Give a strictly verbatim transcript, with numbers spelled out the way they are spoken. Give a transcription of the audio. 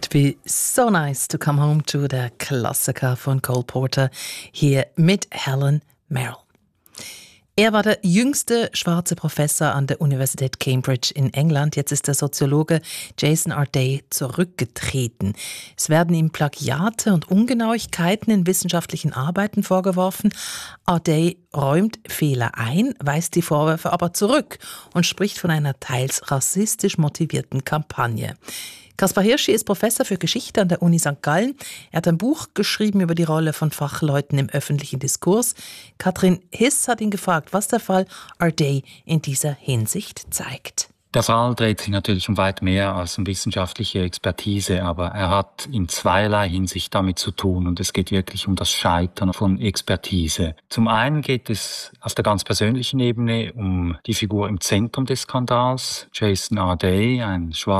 be so nice to come home to, der Klassiker von Cole Porter, hier mit Helen Merrill. Er war der jüngste schwarze Professor an der Universität Cambridge in England. Jetzt ist der Soziologe Jason R. Day zurückgetreten. Es werden ihm Plagiate und Ungenauigkeiten in wissenschaftlichen Arbeiten vorgeworfen. R. Day räumt Fehler ein, weist die Vorwürfe aber zurück und spricht von einer teils rassistisch motivierten Kampagne. Kaspar Hirschi ist Professor für Geschichte an der Uni Sankt Gallen. Er hat ein Buch geschrieben über die Rolle von Fachleuten im öffentlichen Diskurs. Katrin Hiss hat ihn gefragt, was der Fall R. Day in dieser Hinsicht zeigt. Der Fall dreht sich natürlich um weit mehr als um wissenschaftliche Expertise, aber er hat in zweierlei Hinsicht damit zu tun und es geht wirklich um das Scheitern von Expertise. Zum einen geht es auf der ganz persönlichen Ebene um die Figur im Zentrum des Skandals, Jason R. Day, ein schwarzer